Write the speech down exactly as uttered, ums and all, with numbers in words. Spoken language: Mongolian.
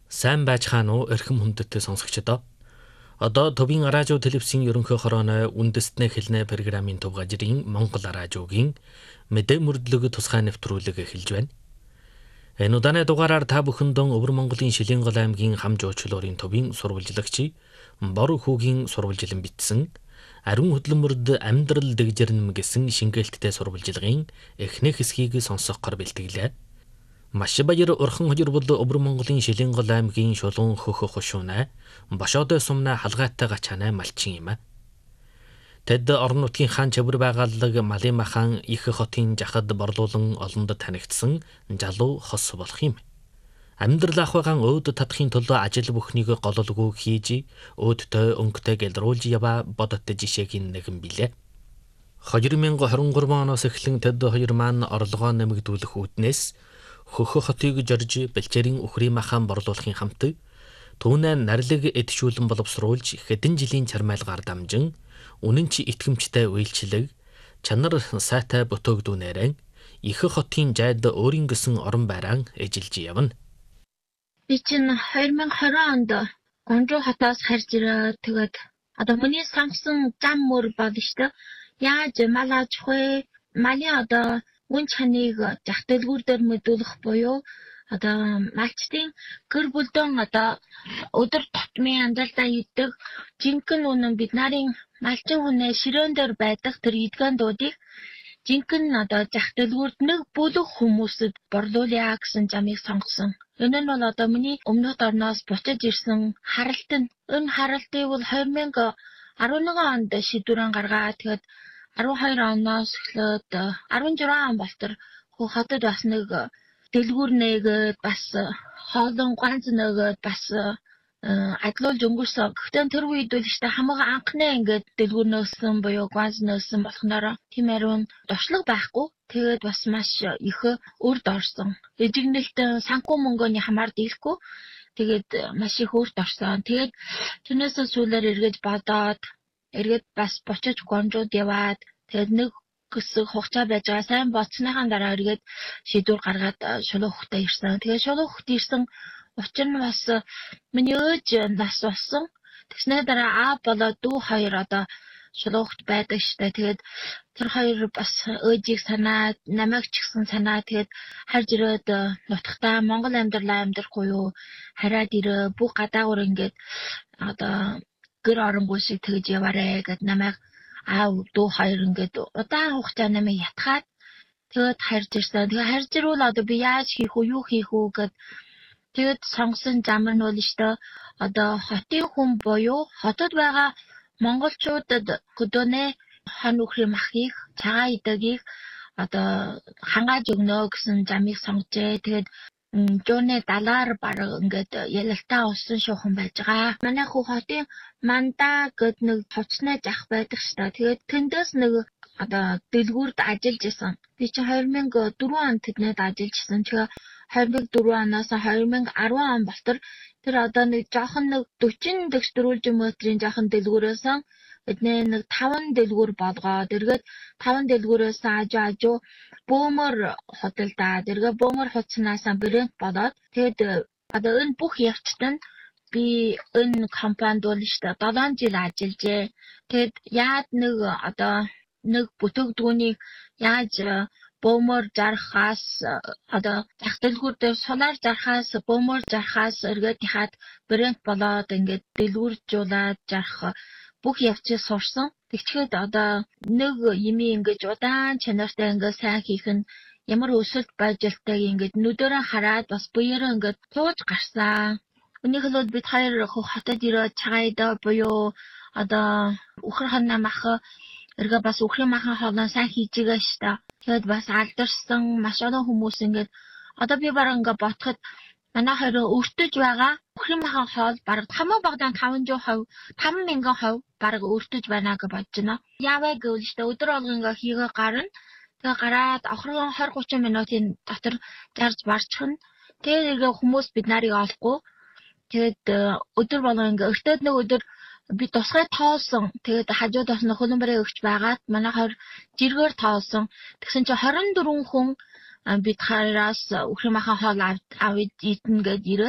Сайн байцгаана уу эрхэм хүндэттэй сонсогчдоо. Одоо Төвийн радио телевизийн ерөнхий хорооны үндэстнээ хэлнэ программын төв гажрын Монгол радиогийн мэдээ мөрдлөг тусгай нэвтрүүлэг эхэлж байна. Энэ удааны дугаараар та бүхэндээ Өвөр Монголын Шилэнгол аймгийн хам жуучлалын төвийн сурвалжлагч Бор хүүгийн сурвалжлан бичсэн Ариун хөдөлмөрд амьдрал дэгжирнэ гэсэн шингээлттэй сурвалжлагын эхнэх хэсгийг сонсохоор бэлтгэлээ. Маш баяр урхан хожир бол Өвөр Монголын Шилэнгол аймгийн Шулуун хөх хошуунай бошоод сумна халгаатай гачаанай малчин юм а. Тэд орон нутгийн хаан чавар байгaalлаг Малын махан их хотын жахад борлуулан олонд танигдсан жалуу хос болох юм. Амьдрал ахваган өөд татахын тулд ажил бүхнийг гололгүй хийж өөдтэй өнгөтэй гэлрүүлж яваа бодот жишээгийн нэгэн билээ. хоёр мянга хорин гурван оноос эхлэн тэд хоёр маань орлогоо нэмэгдүүлэх үүднээс хөх хотыг жорж бэлчээрийн үхрийн махан борлуулахын хамт түүнээ нарилэг эдшүүлэн боловсруулж хэдэн жилийн чармайлгаар дамжин үнэн чи итгэмжтэй үйлчлэг чанар сайтай бүтээгдүүнээрэн их хотын жайд өөрийн гэсэн орон байран эжилж явна. Би чинь хоёр мянга хорин онд Гонжоо хотоос харж ирээ. Тэгээд одоо миний сонгосон зам мөр болно шүү дээ. Яаж мал аж ахуй, малын одоо үн чаныг зах дэлгүүр дээр мэдүүлэх буюу одоо малчдын гэр бүлдэн одоо өдөр тутмын амьдралдаа идэх жинхэнэ үнэн бид нарын малчин хүнээ ширээн дээр байдаг тэр эдгэндүүдийг жинхэнэ одоо зах дэлгүүрд нэг бүлэг хүмүүсэд борлуулъя гэсэн замыг сонгосон. Энэ нь бол одоо миний өмнөд орноос буцаж ирсэн харалт нь. Энэ харалтыг бол хоёр мянга арван нэгэн онд шийдвэрэн гаргаад тэгээд арван хоёр оноос эхлээд арван журам он болтор хотод бас нэг дэлгүүр нээгээд бас хоолон ганц нээгээд бас адлуулж өнгөрсөн. Гэхдээ тэр үед бол ихтэй хамаг анхны ингээд дэлгүүр нөөсөн буюу ганц нөөсөн болохноор тийм ариун дуршлаг байхгүй. Тэгээд бас маш их үрд орсон. Эжигнэлт санхүү мөнгөний хамаар дийлэхгүй. Тэгээд маш их үрд орсон. Тэгээд түүнээс сүүлээр эргэж бодоод эргээд бас бочиж Гонжууд яваад тэгээд нэг хэсэг хугацаа байж байгаа сайн боцсныхаа дараа эргээд шийдвэр гаргаад Шулуун хөхтэй ирсэн. Тэгээд Шулуун хөхт ирсэн учир нь бас миний ээж нас болсон. Тэгснээр дараа аа болоо дүү хоёр одоо Шулуун хөхт байдаг штэ. Тэгээд тэр хоёр бас ээжийг санаад намайг ч гэсэн санаа тэгээд харж ирээд нутагтаа Монгол амьдралаа амьдрахгүй юу хараад ирээ бүх гадаагуур ингээд одоо гэр оронгүй шиг тэгж яваарэ гэд намайг аав дүү хоёр ингээд удаан хугацаа намайг ятгаад тэгээд харж ирсэн. Тэгээд харж ирвэл одоо би яаж хийх үү юу хийх үү гэд тэгээд сонгосон зам нь бол штэ одоо хотын хүн буюу хотод байгаа монголчуудад хөдөөнэ хон үхрийн махыг цагаан идэгийг одоо хангааж өгнө гэсэн замыг сонгожээ. Тэгээд жууны далаар бараг ингээд ялалтаа усан шуухан байж байгаа. Манай хүү хотын мандаа гэд нэг хувцсны зах байдаг штэ. Тэгээд тэндээс нэг одоо дэлгүүрд ажиллаж исэн. Би чи хоёр мянга дөрвөн онд тэднээд ажиллаж исэн. Тэгээ хоёр мянга дөрвөн оноос хоёр мянга арван он болтор тэр одоо нэг жоохон нэг дөрвөн дэгштрүүлж метрийн жоохон дэлгүүрээс эднээ нэг таван дэлгүүр болгоод эргээд таван дэлгүүрээс ажуу ажуу бөөмөр хөдөлдөө эргээ бөөмөр хуцснаасаа брэнд болоод тэгээд одоо энэ бүх явцад нь би энэ компанид бол штэ долоон жил ажиллажээ. Тэгээд яад нэг одоо нэг бүтээгдэхүүнийг яаж бөөмөр зархаас одоо зах дэлгүүр дээр сулаар зархаас бөөмөр зархаас эргээд хаад брэнд болоод ингээд дэлгүүржуулаад зарх бүх явцыг сурсан. Тэгчгээд одоо нэг юмий ингэж удаан чанартай ингээд сайн хийх нь ямар өсөлт байжлтайг ингээд нүдэрээ хараад бас буюураа ингээд тууж гарсан. Өнийг л бид хоёр хотод ирээд цагаан идэ буюу одоо үхэр хоноо мах эргээ бас үхрийн махан хоолоо сайн хийж байгаа штэ. Тэгээд бас алдарсан маш олон хүмүүс ингээд одоо би бараг ингээд бодоход манай хоёр өртөж байгаа үхрийн махан хоол бараг хамаа багадаа таван хувь таван мянган хувь бараг өртөж байна гэж бодож байна. Яавэ гэвэл штэ өдөр болгон ингээд хийгээ гарна. Тэгээ гараад охрон двадцать тридцать минутын дотор зарж барчихна. Тэгээд эргээ хүмүүс бид нарыг олохгүй. Тэгээд өдөр болгон ингээд өртөөд нэг өдөр би тусгай тоолсон. Тэгээд хажууд бас хөлбөмбөрөө өгч байгаад манай хоёр жиргээр тоолсон. Тэгсэн чинь двадцать четыре хүн бид хараас үхрийн махан хоол авд идэнэ гэж ирээ.